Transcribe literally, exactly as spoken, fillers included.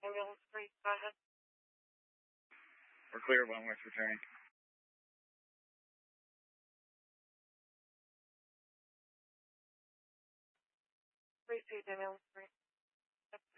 ambulance three, go ahead. We're clear, one west returning. Please see ambulance three.